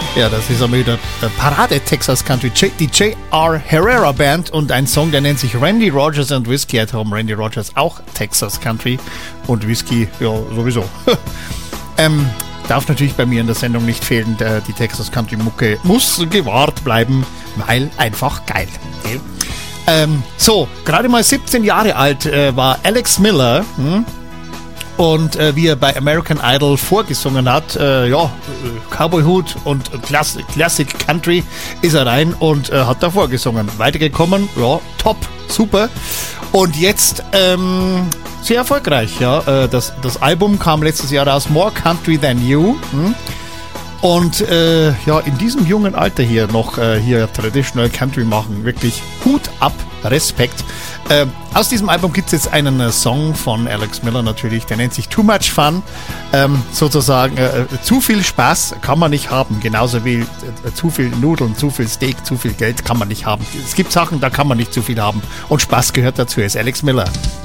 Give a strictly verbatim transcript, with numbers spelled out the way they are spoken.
Ja, das ist einmal wieder Parade Texas Country, die J R Herrera Band und ein Song, der nennt sich Randy Rogers and Whiskey at Home. Randy Rogers auch Texas Country und Whiskey, ja, sowieso. ähm, darf natürlich bei mir in der Sendung nicht fehlen, der, die Texas Country Mucke muss gewahrt bleiben, weil einfach geil. Okay. Ähm, so, gerade mal siebzehn Jahre alt äh, war Alex Miller, hm? Und äh, wie er bei American Idol vorgesungen hat, äh, ja, Cowboy-Hut und Classic, Classic Country ist er rein und äh, hat da vorgesungen. Weitergekommen, ja, top, super. Und jetzt ähm, sehr erfolgreich, ja. Äh, das, das Album kam letztes Jahr raus, More Country Than You. Hm? Und äh, ja, in diesem jungen Alter hier noch äh, hier Traditional Country machen, wirklich Hut ab, Respekt. Äh, aus diesem Album gibt es jetzt einen äh, Song von Alex Miller natürlich, der nennt sich Too Much Fun. Ähm, sozusagen, äh, zu viel Spaß kann man nicht haben, genauso wie äh, zu viel Nudeln, zu viel Steak, zu viel Geld kann man nicht haben. Es gibt Sachen, da kann man nicht zu viel haben und Spaß gehört dazu, ist Alex Miller.